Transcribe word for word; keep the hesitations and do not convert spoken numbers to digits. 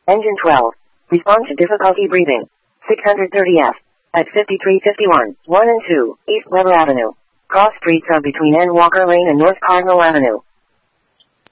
Engine twelve. Respond to difficulty breathing. six thirty F. At fifty-three fifty-one, one and two, East Weber Avenue. Cross streets are between N. Walker Lane and North Cardinal Avenue.